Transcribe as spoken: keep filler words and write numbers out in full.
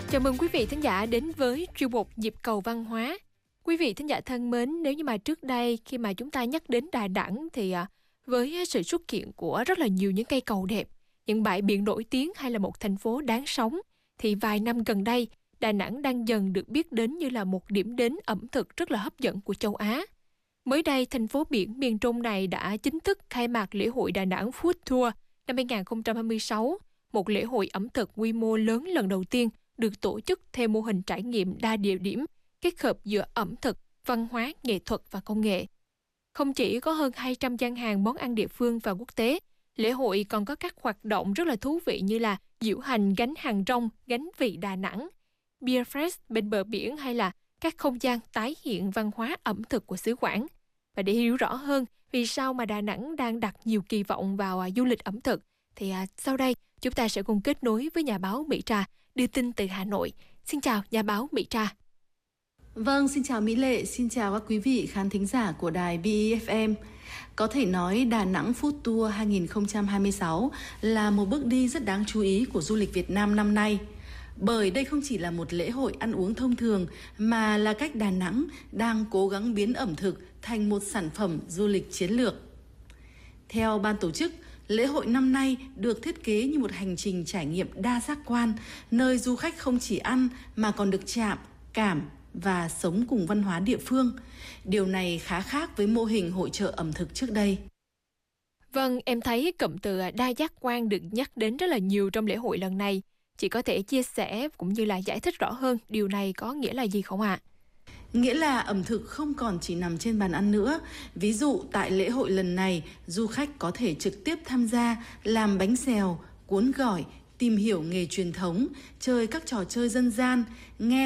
Chào mừng quý vị thính giả đến với chuyên mục Nhịp cầu văn hóa. Quý vị thính giả thân mến, nếu như mà trước đây khi mà chúng ta nhắc đến Đà Nẵng thì à, với sự xuất hiện của rất là nhiều những cây cầu đẹp, những bãi biển nổi tiếng hay là một thành phố đáng sống, thì vài năm gần đây, Đà Nẵng đang dần được biết đến như là một điểm đến ẩm thực rất là hấp dẫn của châu Á. Mới đây, thành phố biển miền Trung này đã chính thức khai mạc lễ hội Đà Nẵng Food Tour năm hai không hai sáu, một lễ hội ẩm thực quy mô lớn lần đầu tiên được tổ chức theo mô hình trải nghiệm đa địa điểm, kết hợp giữa ẩm thực, văn hóa, nghệ thuật và công nghệ. Không chỉ có hơn hai trăm gian hàng món ăn địa phương và quốc tế, lễ hội còn có các hoạt động rất là thú vị như là diễu hành gánh hàng rong, gánh vị Đà Nẵng, Beer Fest bên bờ biển hay là các không gian tái hiện văn hóa ẩm thực của xứ Quảng. Và để hiểu rõ hơn vì sao mà Đà Nẵng đang đặt nhiều kỳ vọng vào à, du lịch ẩm thực, thì à, sau đây chúng ta sẽ cùng kết nối với nhà báo Mỹ Trà đưa tin từ Hà Nội. Xin chào nhà báo Mỹ Trà. Vâng, xin chào Mỹ Lệ, xin chào các quý vị khán thính giả của đài bê e ép em. Có thể nói Đà Nẵng Food Tour hai không hai sáu là một bước đi rất đáng chú ý của du lịch Việt Nam năm nay. Bởi đây không chỉ là một lễ hội ăn uống thông thường mà là cách Đà Nẵng đang cố gắng biến ẩm thực thành một sản phẩm du lịch chiến lược. Theo ban tổ chức, lễ hội năm nay được thiết kế như một hành trình trải nghiệm đa giác quan, nơi du khách không chỉ ăn mà còn được chạm, cảm và sống cùng văn hóa địa phương. Điều này khá khác với mô hình hội chợ ẩm thực trước đây. Vâng, em thấy cụm từ đa giác quan được nhắc đến rất là nhiều trong lễ hội lần này. Chị có thể chia sẻ cũng như là giải thích rõ hơn điều này có nghĩa là gì không ạ? Nghĩa là ẩm thực không còn chỉ nằm trên bàn ăn nữa. Ví dụ tại lễ hội lần này, du khách có thể trực tiếp tham gia làm bánh xèo, cuốn gỏi, tìm hiểu nghề truyền thống, chơi các trò chơi dân gian, nghe